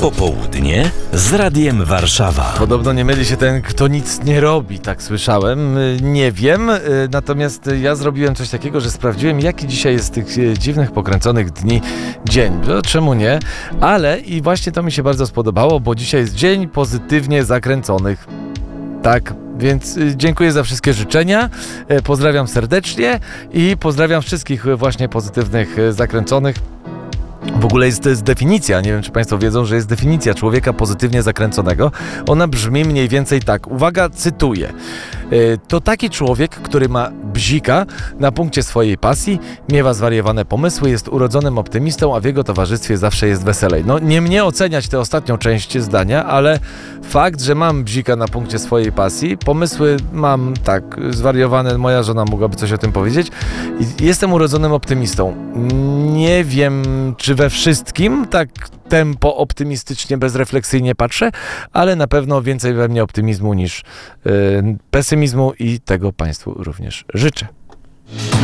Popołudnie z Radiem Warszawa. Podobno nie myli się ten, kto nic nie robi, tak słyszałem. Nie wiem, natomiast ja zrobiłem coś takiego, że sprawdziłem, jaki dzisiaj jest z tych dziwnych, pokręconych dni dzień. No, czemu nie? Ale i właśnie to mi się bardzo spodobało, bo dzisiaj jest dzień pozytywnie zakręconych. Tak, więc dziękuję za wszystkie życzenia, pozdrawiam serdecznie i pozdrawiam wszystkich właśnie pozytywnych, zakręconych. W ogóle jest definicja, nie wiem czy Państwo wiedzą, że jest definicja człowieka pozytywnie zakręconego. Ona brzmi mniej więcej tak, uwaga, cytuję. To taki człowiek, który ma bzika na punkcie swojej pasji, miewa zwariowane pomysły, jest urodzonym optymistą, a w jego towarzystwie zawsze jest weselej. No nie mnie oceniać tę ostatnią część zdania, ale fakt, że mam bzika na punkcie swojej pasji, pomysły mam tak zwariowane, moja żona mogłaby coś o tym powiedzieć. Jestem urodzonym optymistą. Nie wiem, czy we wszystkim tak tempo optymistycznie, bezrefleksyjnie patrzę, ale na pewno więcej we mnie optymizmu niż pesymizmu i tego Państwu również życzę.